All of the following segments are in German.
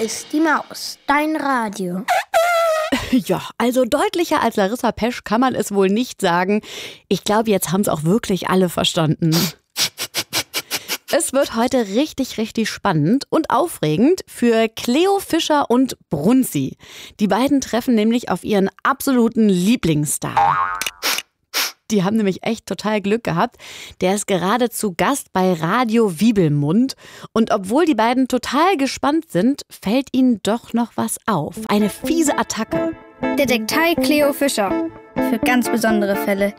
ist die Maus, dein Radio. Ja, also deutlicher als Larissa Pesch kann man es wohl nicht sagen. Ich glaube, jetzt haben es auch wirklich alle verstanden. Es wird heute richtig, richtig spannend und aufregend für Cleo Fischer und Brunzi. Die beiden treffen nämlich auf ihren absoluten Lieblingsstar. Die haben nämlich echt total Glück gehabt. Der ist gerade zu Gast bei Radio Wiebelmund. Und obwohl die beiden total gespannt sind, fällt ihnen doch noch was auf. Eine fiese Attacke. Detektei Cleo Fischer. Für ganz besondere Fälle.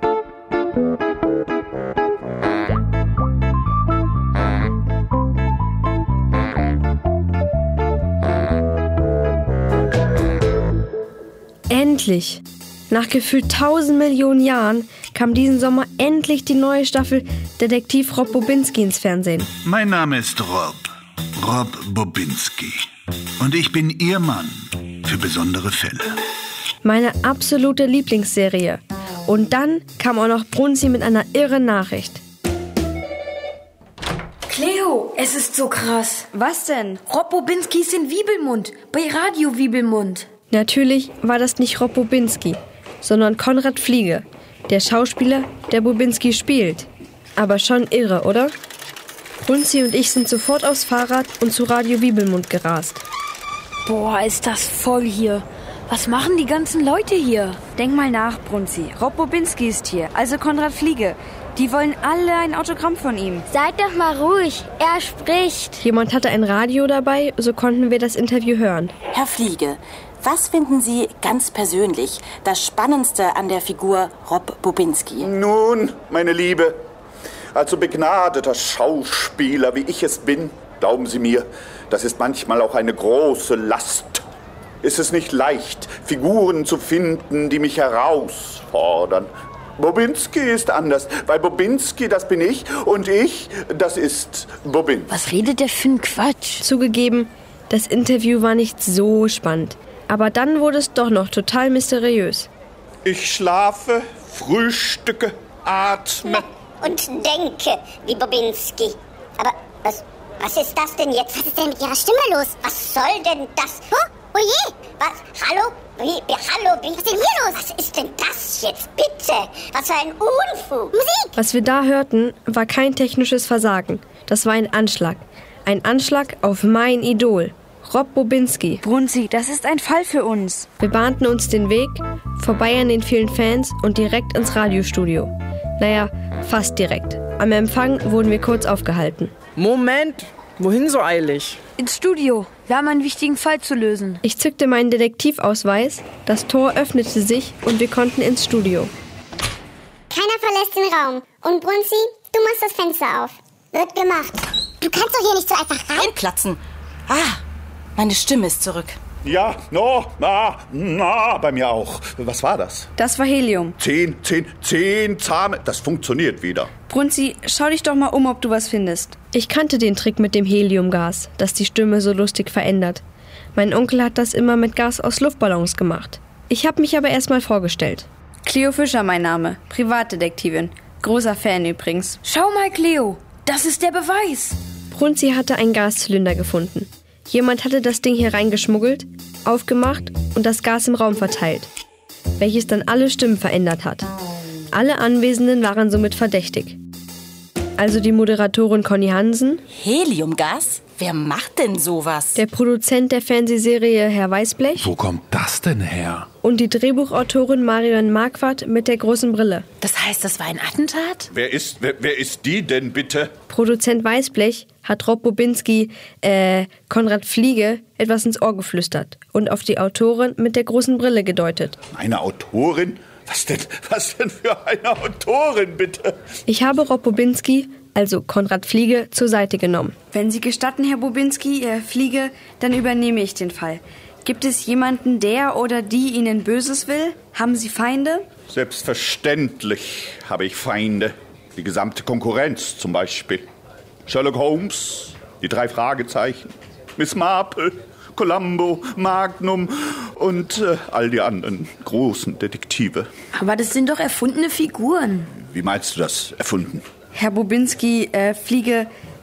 Endlich! Nach gefühlt 1000 Millionen Jahren kam diesen Sommer endlich die neue Staffel Detektiv Rob Bobinski ins Fernsehen. Mein Name ist Rob Bobinski. Und ich bin Ihr Mann für besondere Fälle. Meine absolute Lieblingsserie. Und dann kam auch noch Brunzi mit einer irren Nachricht. Cleo, es ist so krass. Was denn? Rob Bobinski ist in Wiebelmund, bei Radio Wiebelmund. Natürlich war das nicht Rob Bobinski, sondern Konrad Fliege, der Schauspieler, der Bobinski spielt. Aber schon irre, oder? Brunzi und ich sind sofort aufs Fahrrad und zu Radio Wiebelmund gerast. Boah, ist das voll hier. Was machen die ganzen Leute hier? Denk mal nach, Brunzi. Rob Bobinski ist hier, also Konrad Fliege. Die wollen alle ein Autogramm von ihm. Seid doch mal ruhig, er spricht. Jemand hatte ein Radio dabei, so konnten wir das Interview hören. Herr Fliege, was finden Sie ganz persönlich das Spannendste an der Figur Rob Bobinski? Nun, meine Liebe, als so begnadeter Schauspieler, wie ich es bin, glauben Sie mir, das ist manchmal auch eine große Last. Ist es nicht leicht, Figuren zu finden, die mich herausfordern. Bobinski ist anders, weil Bobinski, das bin ich, und ich, das ist Bobinski. Was redet der für ein Quatsch? Zugegeben, das Interview war nicht so spannend. Aber dann wurde es doch noch total mysteriös. Ich schlafe, frühstücke, atme. Und denke, wie Bobinski. Aber was ist das denn jetzt? Was ist denn mit Ihrer Stimme los? Was soll denn das? Oh je, was? Hallo? Hallo, was ist denn hier los? Was ist denn das jetzt? Bitte, was für ein Unfug. Musik! Was wir da hörten, war kein technisches Versagen. Das war ein Anschlag. Ein Anschlag auf mein Idol. Rob Bobinski. Brunzi, das ist ein Fall für uns. Wir bahnten uns den Weg, vorbei an den vielen Fans und direkt ins Radiostudio. Naja, fast direkt. Am Empfang wurden wir kurz aufgehalten. Moment, wohin so eilig? Ins Studio. Wir haben einen wichtigen Fall zu lösen. Ich zückte meinen Detektivausweis, das Tor öffnete sich und wir konnten ins Studio. Keiner verlässt den Raum. Und Brunzi, du machst das Fenster auf. Wird gemacht. Du kannst doch hier nicht so einfach rein. Einplatzen. Meine Stimme ist zurück. Ja, bei mir auch. Was war das? Das war Helium. 10 Zahme. Das funktioniert wieder. Brunzi, schau dich doch mal um, ob du was findest. Ich kannte den Trick mit dem Heliumgas, das die Stimme so lustig verändert. Mein Onkel hat das immer mit Gas aus Luftballons gemacht. Ich habe mich aber erst mal vorgestellt. Cleo Fischer mein Name, Privatdetektivin. Großer Fan übrigens. Schau mal, Cleo, das ist der Beweis. Brunzi hatte einen Gaszylinder gefunden. Jemand hatte das Ding hier reingeschmuggelt, aufgemacht und das Gas im Raum verteilt, welches dann alle Stimmen verändert hat. Alle Anwesenden waren somit verdächtig. Also die Moderatorin Conny Hansen. Heliumgas? Wer macht denn sowas? Der Produzent der Fernsehserie Herr Weißblech. Wo kommt das denn her? Und die Drehbuchautorin Marion Marquardt mit der großen Brille. Das heißt, das war ein Attentat? Wer ist die denn bitte? Produzent Weißblech hat Rob Bobinski, Konrad Fliege, etwas ins Ohr geflüstert und auf die Autorin mit der großen Brille gedeutet. Eine Autorin? Was denn für eine Autorin, bitte? Ich habe Rob Bobinski, also Konrad Fliege, zur Seite genommen. Wenn Sie gestatten, Herr Bobinski, Fliege, dann übernehme ich den Fall. Gibt es jemanden, der oder die Ihnen Böses will? Haben Sie Feinde? Selbstverständlich habe ich Feinde. Die gesamte Konkurrenz zum Beispiel. Sherlock Holmes, die 3 Fragezeichen, Miss Marple, Columbo, Magnum und all die anderen großen Detektive. Aber das sind doch erfundene Figuren. Wie meinst du das, erfunden? Herr Bobinski, Fliege,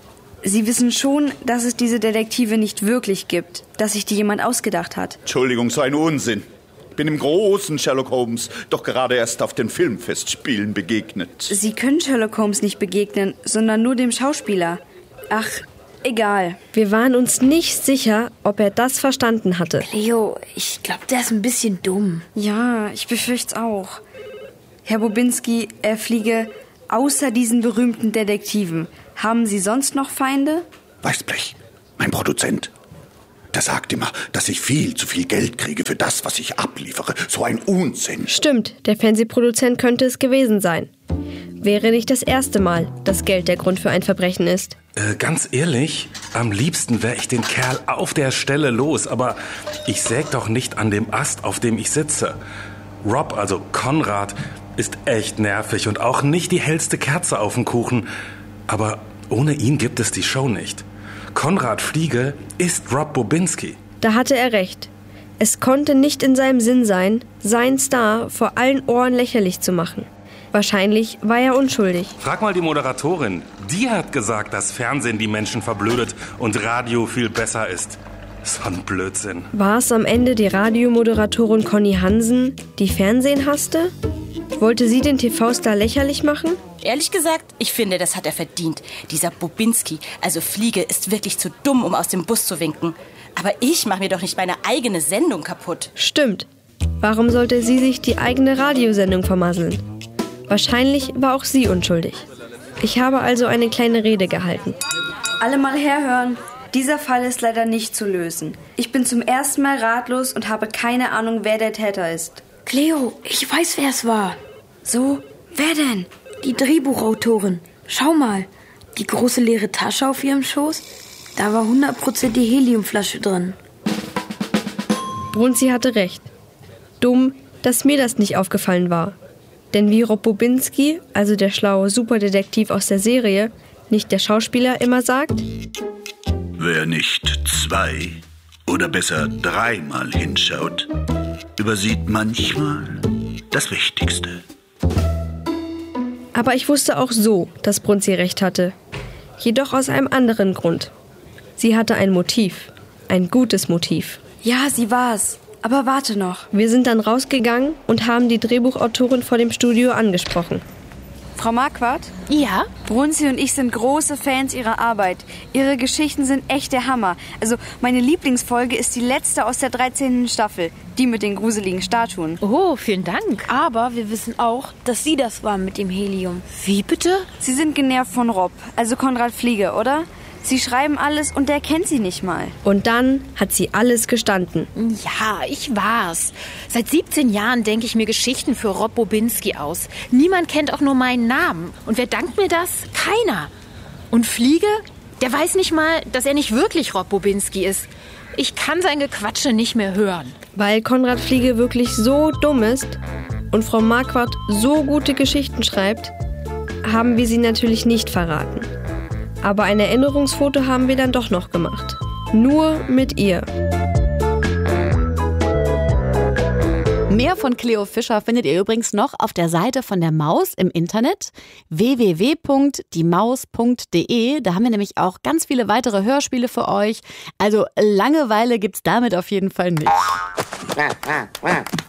Sie wissen schon, dass es diese Detektive nicht wirklich gibt, dass sich die jemand ausgedacht hat. Entschuldigung, so ein Unsinn. Ich bin dem großen Sherlock Holmes doch gerade erst auf den Filmfestspielen begegnet. Sie können Sherlock Holmes nicht begegnen, sondern nur dem Schauspieler. Ach, egal. Wir waren uns nicht sicher, ob er das verstanden hatte. Cleo, ich glaube, der ist ein bisschen dumm. Ja, ich befürchte es auch. Herr Bobinski, Herr Fliege, außer diesen berühmten Detektiven, haben Sie sonst noch Feinde? Weißblech, mein Produzent. Der sagt immer, dass ich viel zu viel Geld kriege für das, was ich abliefere. So ein Unsinn. Stimmt, der Fernsehproduzent könnte es gewesen sein. Wäre nicht das erste Mal, dass Geld der Grund für ein Verbrechen ist. Ganz ehrlich, am liebsten wäre ich den Kerl auf der Stelle los, aber ich säg doch nicht an dem Ast, auf dem ich sitze. Rob, also Konrad, ist echt nervig und auch nicht die hellste Kerze auf dem Kuchen. Aber ohne ihn gibt es die Show nicht. Konrad Fliege ist Rob Bobinski. Da hatte er recht. Es konnte nicht in seinem Sinn sein, seinen Star vor allen Ohren lächerlich zu machen. Wahrscheinlich war er unschuldig. Frag mal die Moderatorin. Die hat gesagt, dass Fernsehen die Menschen verblödet und Radio viel besser ist. So ein Blödsinn. War es am Ende die Radiomoderatorin Conny Hansen, die Fernsehen hasste? Wollte sie den TV-Star lächerlich machen? Ehrlich gesagt, ich finde, das hat er verdient. Dieser Bobinski, also Fliege, ist wirklich zu dumm, um aus dem Bus zu winken. Aber ich mache mir doch nicht meine eigene Sendung kaputt. Stimmt. Warum sollte sie sich die eigene Radiosendung vermasseln? Wahrscheinlich war auch sie unschuldig. Ich habe also eine kleine Rede gehalten. Alle mal herhören. Dieser Fall ist leider nicht zu lösen. Ich bin zum ersten Mal ratlos und habe keine Ahnung, wer der Täter ist. Cleo, ich weiß, wer es war. So? Wer denn? Die Drehbuchautorin. Schau mal, die große leere Tasche auf ihrem Schoß. Da war 100% die Heliumflasche drin. Brunzi hatte recht. Dumm, dass mir das nicht aufgefallen war. Denn wie Rob Bobinski, also der schlaue Superdetektiv aus der Serie, nicht der Schauspieler, immer sagt: Wer nicht 2 oder besser 3-mal hinschaut, übersieht manchmal das Wichtigste. Aber ich wusste auch so, dass Brunzi recht hatte. Jedoch aus einem anderen Grund. Sie hatte ein Motiv. Ein gutes Motiv. Ja, sie war's. Aber warte noch. Wir sind dann rausgegangen und haben die Drehbuchautorin vor dem Studio angesprochen. Frau Marquardt? Ja? Brunzi und ich sind große Fans Ihrer Arbeit. Ihre Geschichten sind echt der Hammer. Also meine Lieblingsfolge ist die letzte aus der 13. Staffel. Die mit den gruseligen Statuen. Oh, vielen Dank. Aber wir wissen auch, dass Sie das waren mit dem Helium. Wie bitte? Sie sind genervt von Rob, also Konrad Fliege, oder? Sie schreiben alles und der kennt Sie nicht mal. Und dann hat sie alles gestanden. Ja, ich war's. Seit 17 Jahren denke ich mir Geschichten für Rob Bobinski aus. Niemand kennt auch nur meinen Namen. Und wer dankt mir das? Keiner. Und Fliege? Der weiß nicht mal, dass er nicht wirklich Rob Bobinski ist. Ich kann sein Gequatsche nicht mehr hören. Weil Konrad Fliege wirklich so dumm ist und Frau Marquardt so gute Geschichten schreibt, haben wir sie natürlich nicht verraten. Aber ein Erinnerungsfoto haben wir dann doch noch gemacht. Nur mit ihr. Mehr von Cleo Fischer findet ihr übrigens noch auf der Seite von der Maus im Internet www.diemaus.de. Da haben wir nämlich auch ganz viele weitere Hörspiele für euch. Also Langeweile gibt's damit auf jeden Fall nicht.